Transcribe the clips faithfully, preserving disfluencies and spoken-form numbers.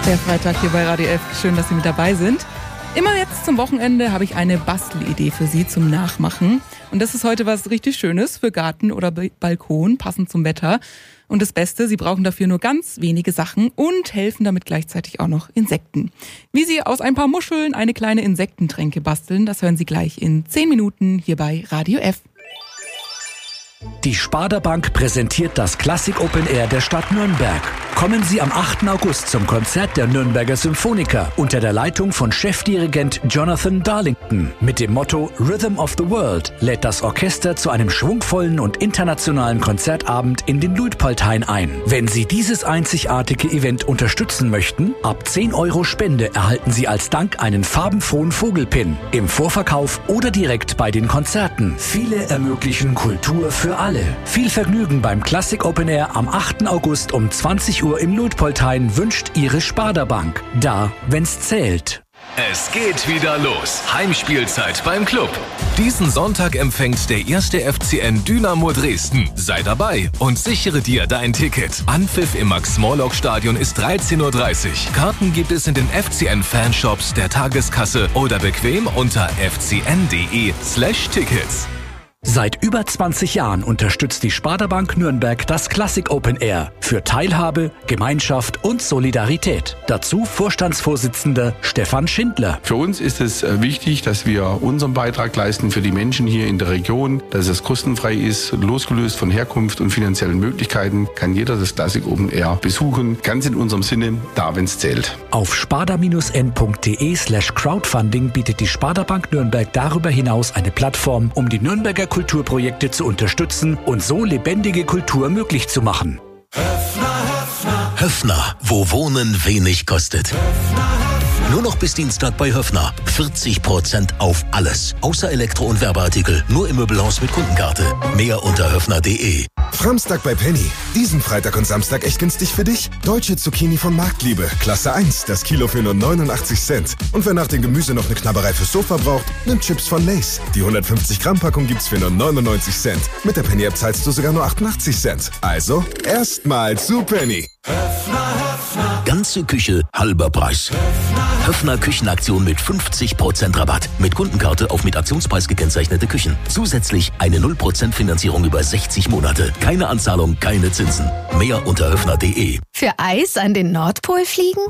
Der Freitag hier bei Radio F. Schön, dass Sie mit dabei sind. Immer jetzt zum Wochenende habe ich eine Bastelidee für Sie zum Nachmachen. Und das ist heute was richtig Schönes für Garten oder Balkon, passend zum Wetter. Und das Beste, Sie brauchen dafür nur ganz wenige Sachen und helfen damit gleichzeitig auch noch Insekten. Wie Sie aus ein paar Muscheln eine kleine Insektentränke basteln, das hören Sie gleich in zehn Minuten hier bei Radio F. Die Sparda Bank präsentiert das Classic Open Air der Stadt Nürnberg. Kommen Sie am achten August zum Konzert der Nürnberger Symphoniker unter der Leitung von Chefdirigent Jonathan Darlington. Mit dem Motto Rhythm of the World lädt das Orchester zu einem schwungvollen und internationalen Konzertabend in den Luitpoldhain ein. Wenn Sie dieses einzigartige Event unterstützen möchten, ab zehn Euro Spende erhalten Sie als Dank einen farbenfrohen Vogelpin. Im Vorverkauf oder direkt bei den Konzerten. Viele ermöglichen Kultur für alle. Viel Vergnügen beim Classic Open Air am achten August um zwanzig Uhr im Luitpoldhain wünscht Ihre Sparda Bank. Da, wenn's zählt. Es geht wieder los. Heimspielzeit beim Club. Diesen Sonntag empfängt der erste F C N Dynamo Dresden. Sei dabei und sichere dir dein Ticket. Anpfiff im Max-Morlock-Stadion ist dreizehn Uhr dreißig. Karten gibt es in den F C N-Fanshops, der Tageskasse oder bequem unter f c n punkt d e slash tickets. Seit über zwanzig Jahren unterstützt die Sparda Bank Nürnberg das Classic Open Air für Teilhabe, Gemeinschaft und Solidarität. Dazu Vorstandsvorsitzender Stefan Schindler. Für uns ist es wichtig, dass wir unseren Beitrag leisten für die Menschen hier in der Region, dass es kostenfrei ist, losgelöst von Herkunft und finanziellen Möglichkeiten, kann jeder das Classic Open Air besuchen. Ganz in unserem Sinne, da wenn's zählt. Auf sparda Bindestrich n punkt d e slash crowdfunding bietet die Sparda Bank Nürnberg darüber hinaus eine Plattform, um die Nürnberger Kulturprojekte zu unterstützen und so lebendige Kultur möglich zu machen. Höffner, Höffner. Höffner, wo Wohnen wenig kostet. Höffner, Höffner. Nur noch bis Dienstag bei Höffner. vierzig Prozent auf alles. Außer Elektro- und Werbeartikel. Nur im Möbelhaus mit Kundenkarte. Mehr unter höffner punkt d e. Framstag bei Penny. Diesen Freitag und Samstag echt günstig für dich. Deutsche Zucchini von Marktliebe. Klasse eins. Das Kilo für nur neunundachtzig Cent. Und wer nach dem Gemüse noch eine Knabberei fürs Sofa braucht, nimmt Chips von Lay's. Die hundertfünfzig Gramm Packung gibt's für nur neunundneunzig Cent. Mit der Penny-App zahlst du sogar nur achtundachtzig Cent. Also, erstmal zu Penny. Höffner, Höffner. Ganze Küche, halber Preis. Höffner, Höffner Küchenaktion mit fünfzig Prozent Rabatt. Mit Kundenkarte auf mit Aktionspreis gekennzeichnete Küchen. Zusätzlich eine null Prozent Finanzierung über sechzig Monate. Keine Anzahlung, keine Zinsen. Mehr unter höffner punkt d e. Für Eis an den Nordpol fliegen?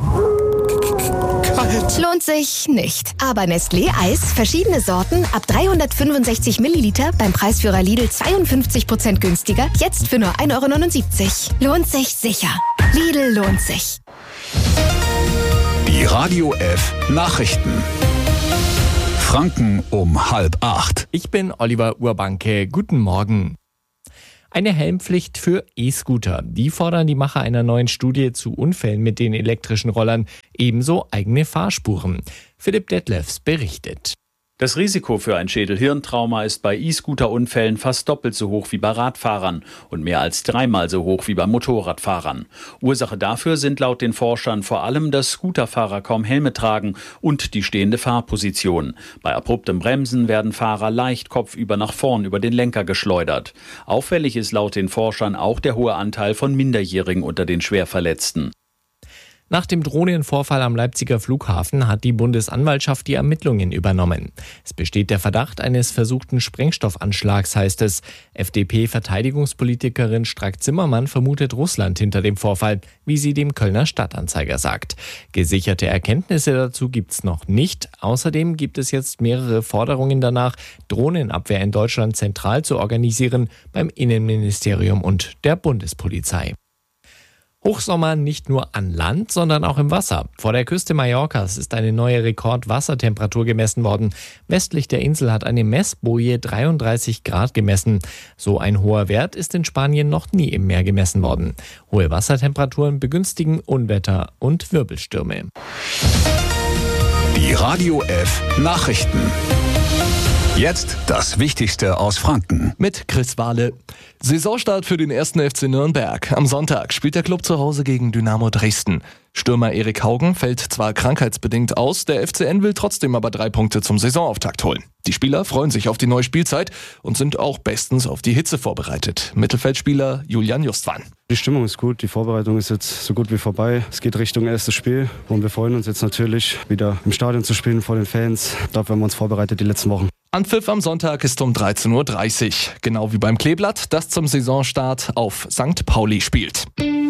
Kalt. Lohnt sich nicht. Aber Nestlé Eis, verschiedene Sorten, ab dreihundertfünfundsechzig Milliliter, beim Preisführer Lidl zweiundfünfzig Prozent günstiger, jetzt für nur ein Euro neunundsiebzig. Lohnt sich sicher. Lidl lohnt sich. Die Radio F Nachrichten. Franken um halb acht. Ich bin Oliver Urbanke. Guten Morgen. Eine Helmpflicht für E-Scooter. Die fordern die Macher einer neuen Studie zu Unfällen mit den elektrischen Rollern. Ebenso eigene Fahrspuren. Philipp Detlefs berichtet. Das Risiko für ein Schädel-Hirntrauma ist bei E-Scooter-Unfällen fast doppelt so hoch wie bei Radfahrern und mehr als dreimal so hoch wie bei Motorradfahrern. Ursache dafür sind laut den Forschern vor allem, dass Scooterfahrer kaum Helme tragen und die stehende Fahrposition. Bei abruptem Bremsen werden Fahrer leicht kopfüber nach vorn über den Lenker geschleudert. Auffällig ist laut den Forschern auch der hohe Anteil von Minderjährigen unter den Schwerverletzten. Nach dem Drohnenvorfall am Leipziger Flughafen hat die Bundesanwaltschaft die Ermittlungen übernommen. Es besteht der Verdacht eines versuchten Sprengstoffanschlags, heißt es. F D P-Verteidigungspolitikerin Strack-Zimmermann vermutet Russland hinter dem Vorfall, wie sie dem Kölner Stadtanzeiger sagt. Gesicherte Erkenntnisse dazu gibt's noch nicht. Außerdem gibt es jetzt mehrere Forderungen danach, Drohnenabwehr in Deutschland zentral zu organisieren beim Innenministerium und der Bundespolizei. Hochsommer nicht nur an Land, sondern auch im Wasser. Vor der Küste Mallorcas ist eine neue Rekordwassertemperatur gemessen worden. Westlich der Insel hat eine Messboje dreiunddreißig Grad gemessen. So ein hoher Wert ist in Spanien noch nie im Meer gemessen worden. Hohe Wassertemperaturen begünstigen Unwetter und Wirbelstürme. Die Radio F Nachrichten. Jetzt das Wichtigste aus Franken. Mit Chris Wahle. Saisonstart für den ersten F C Nürnberg. Am Sonntag spielt der Club zu Hause gegen Dynamo Dresden. Stürmer Erik Haugen fällt zwar krankheitsbedingt aus, der F C N will trotzdem aber drei Punkte zum Saisonauftakt holen. Die Spieler freuen sich auf die neue Spielzeit und sind auch bestens auf die Hitze vorbereitet. Mittelfeldspieler Julian Justwan. Die Stimmung ist gut, die Vorbereitung ist jetzt so gut wie vorbei. Es geht Richtung erstes Spiel und wir freuen uns jetzt natürlich, wieder im Stadion zu spielen vor den Fans. Dafür haben wir uns vorbereitet die letzten Wochen. Anpfiff am Sonntag ist um dreizehn Uhr dreißig, genau wie beim Kleeblatt, das zum Saisonstart auf Sankt Pauli spielt.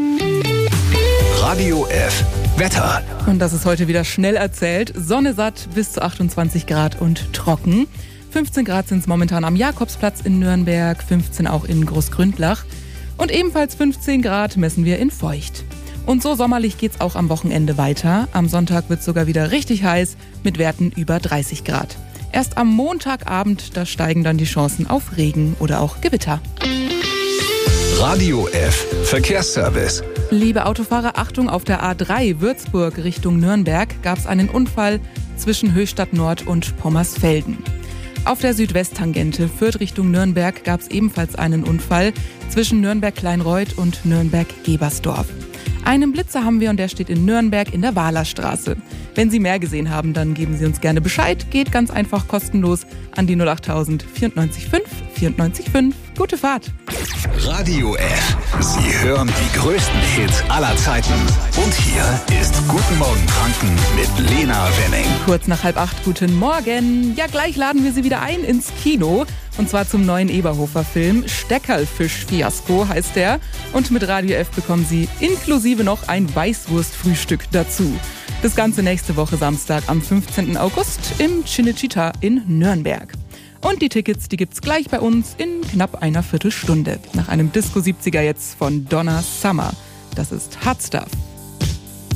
Radio F. Wetter. Und das ist heute wieder schnell erzählt. Sonne satt, bis zu achtundzwanzig Grad und trocken. fünfzehn Grad sind es momentan am Jakobsplatz in Nürnberg, fünfzehn auch in Großgründlach. Und ebenfalls fünfzehn Grad messen wir in Feucht. Und so sommerlich geht's auch am Wochenende weiter. Am Sonntag wird es sogar wieder richtig heiß mit Werten über dreißig Grad. Erst am Montagabend, da steigen dann die Chancen auf Regen oder auch Gewitter. Radio F. Verkehrsservice. Liebe Autofahrer, Achtung, auf der A drei Würzburg Richtung Nürnberg gab es einen Unfall zwischen Höchstadt Nord und Pommersfelden. Auf der Südwesttangente Fürth Richtung Nürnberg gab es ebenfalls einen Unfall zwischen Nürnberg-Kleinreuth und Nürnberg-Gebersdorf. Einen Blitzer haben wir und der steht in Nürnberg in der Wahlerstraße. Wenn Sie mehr gesehen haben, dann geben Sie uns gerne Bescheid. Geht ganz einfach kostenlos an die null achttausend vierundneunzig fünf vierundneunzig fünf. Gute Fahrt! Radio F. Sie hören die größten Hits aller Zeiten. Und hier ist Guten Morgen Franken mit Lena Wenning. Kurz nach halb acht, guten Morgen. Ja, gleich laden wir Sie wieder ein ins Kino. Und zwar zum neuen Eberhofer-Film. Steckerlfisch-Fiasko heißt der. Und mit Radio F bekommen Sie inklusive noch ein Weißwurstfrühstück dazu. Das Ganze nächste Woche Samstag am fünfzehnten August im Cinecittà in Nürnberg. Und die Tickets, die gibt's gleich bei uns in knapp einer Viertelstunde. Nach einem Disco siebziger jetzt von Donna Summer. Das ist Hot Stuff.